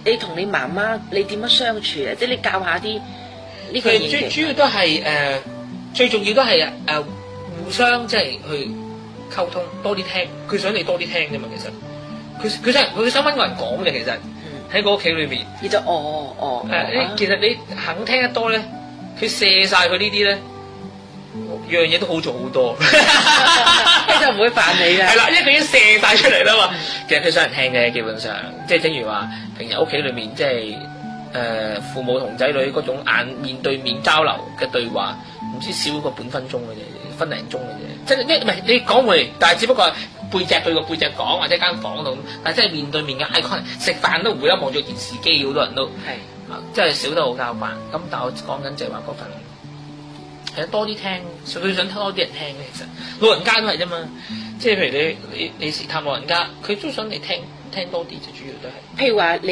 你同你媽媽你點樣相處啊？即係你教下啲呢個佢最主要都係最重要都係互相即係去溝通，多啲聽。佢想你多啲聽啫嘛，其實佢想揾個人講嘅，其實喺個屋企裏面。 你就其實你肯聽得多咧，佢卸晒佢呢啲咧，樣嘢都好做好多。 你就唔會煩你啦。 係啦，因為佢已經射晒出嚟啦嘛。其實佢想人聽嘅，基本上即係正如話平日屋企裏面即係父母同仔女嗰種面對面交流嘅對話，唔知少過半分鐘嘅啫，分零鐘嘅啫。即係唔係你講回，但係只不過係背脊對個背脊講，或者間房度，但係真係面對面嘅 icon， 食飯都唔會啦，望住電視機，好多人都係即係少得好交關。咁但係我講緊就係話嗰份。其實多啲聽，佢想多啲人聽嘅。其實老人家都係啫嘛，即係譬如你時探老人家，佢都想你聽多啲，就主要都係。 譬如話